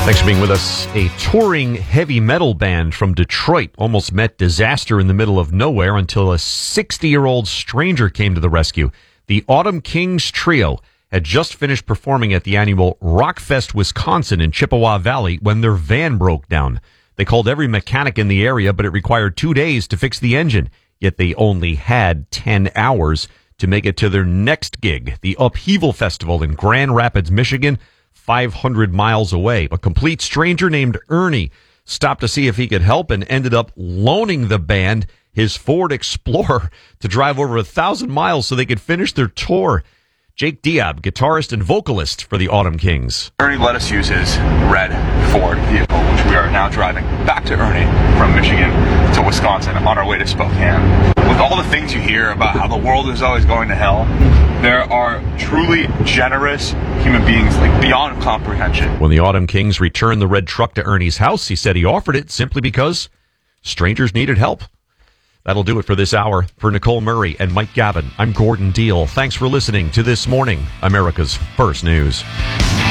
Thanks for being with us. A touring heavy metal band from Detroit almost met disaster in the middle of nowhere until a 60-year-old stranger came to the rescue. The Autumn Kings Trio had just finished performing at the annual Rockfest Wisconsin in Chippewa Valley when their van broke down. They called every mechanic in the area, but it required 2 days to fix the engine. Yet they only had 10 hours to make it to their next gig, the Upheaval Festival in Grand Rapids, Michigan, 500 miles away. A complete stranger named Ernie stopped to see if he could help and ended up loaning the band his Ford Explorer to drive over 1,000 miles so they could finish their tour. Jake Diab, guitarist and vocalist for the Autumn Kings. Ernie let us use his red Ford vehicle, which we are now driving back to Ernie from Michigan to Wisconsin on our way to Spokane. With all the things you hear about how the world is always going to hell, there are truly generous human beings, like beyond comprehension. When the Autumn Kings returned the red truck to Ernie's house, he said he offered it simply because strangers needed help. That'll do it for this hour. For Nicole Murray and Mike Gavin, I'm Gordon Deal. Thanks for listening to This Morning, America's First News.